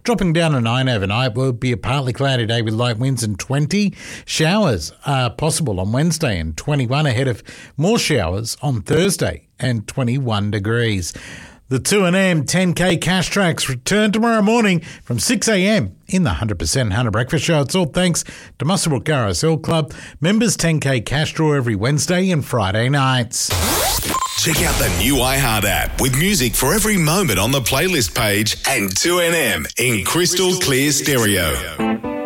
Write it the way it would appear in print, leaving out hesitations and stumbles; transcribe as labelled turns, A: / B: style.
A: Dropping down to 9 overnight. Will be a partly cloudy day with light winds and 20. Showers are possible on Wednesday and 21, ahead of more showers on Thursday and 21 degrees. The 2AM 10K Cash Tracks return tomorrow morning from 6 a.m. in the 100% Hunter Breakfast Show. It's all thanks to Muswellbrook RSL Club. Members 10K Cash Draw every Wednesday and Friday nights.
B: Check out the new iHeart app with music for every moment on the playlist page and 2NM in crystal clear stereo.